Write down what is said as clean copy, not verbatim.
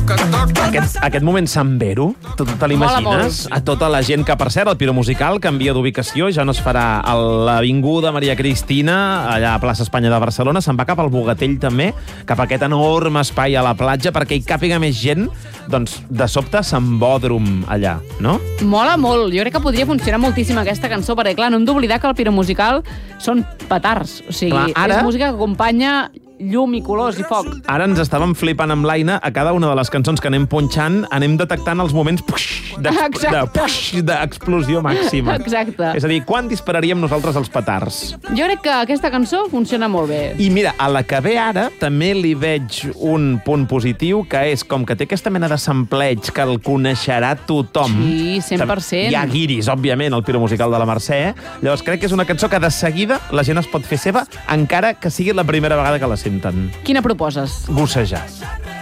Aquest moment sambero, te l'imagines? A tota la gent que, per cert, el Piro Musical canvia d'ubicació, ja no es farà a l'Avinguda Maria Cristina, allà a plaça Espanya de Barcelona, se'n va cap al Bogatell també, cap a aquest enorme espai a la platja, perquè hi càpiga més gent, doncs de sobte s'embòdrom allà, no? Mola molt, jo crec que podria funcionar moltíssim aquesta cançó, perquè clar, no hem d'oblidar que el Piro Musical són petards, o sigui, clar, ara... és música que acompanya llum i colors i foc. Ara ens estàvem flipant amb l'Aina, a cada una de les cançons que anem punxant, anem detectant els moments d'explosió màxima. Exacte. És a dir, quan dispararíem nosaltres els petards? Jo crec que aquesta cançó funciona molt bé. I mira, a la que ve ara també li veig un punt positiu, que és com que té aquesta mena de sampleig que el coneixerà tothom. Sí, 100%. Hi ha guiris, òbviament, al Piro Musical de la Mercè. Llavors crec que és una cançó que de seguida la gent es pot fer seva, encara que sigui la primera vegada que la senten. Quina proposes? Gossejar.